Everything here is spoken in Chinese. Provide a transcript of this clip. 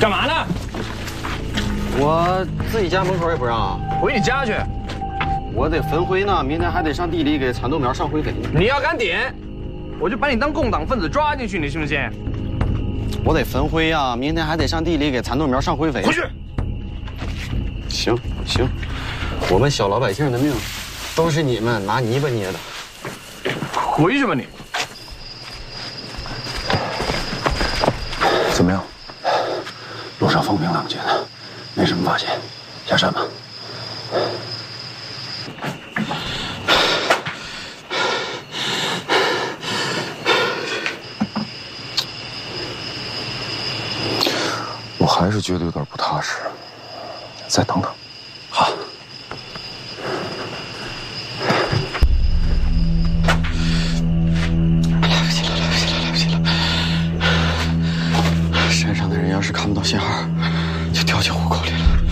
干嘛呢？ 我自己家门口也不让啊。 回你家去。 我得分回呢，明天还得上地里给蚕豆苗上灰肥呢。 你要敢点，我就把你当共党分子抓进去，你信不信？ 我得分灰呀，明天还得上地里给蚕豆苗上灰肥。 回去。 行行，我们小老百姓的命，都是你们拿泥巴捏的。 回去吧你。 怎么样？路上风平浪静的，没什么发现，下山吧。我还是觉得有点不踏实，再等等。好。 来不及了，来不及了，来不及了！山上的人要是看不到信号，就掉进虎口里了。